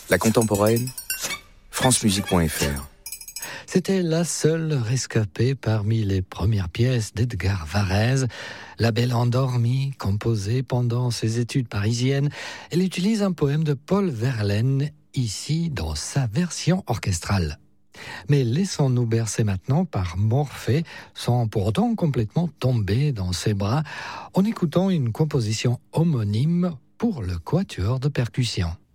La contemporaine, francemusique.fr. C'était la seule rescapée parmi les premières pièces d'Edgar Varèse. La Belle endormie, composée pendant ses études parisiennes. Elle utilise un poème de Paul Verlaine, ici dans sa version orchestrale. Mais laissons-nous bercer maintenant par Morphée, sans pour autant complètement tomber dans ses bras, en écoutant une composition homonyme pour le quatuor de percussion.